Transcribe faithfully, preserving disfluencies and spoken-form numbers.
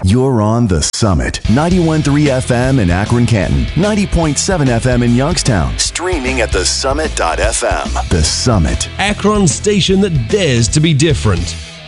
You're on The Summit. ninety-one point three F M in Akron, Canton. ninety point seven F M in Youngstown. Streaming at the summit dot f m. The Summit. Akron's station that dares to be different.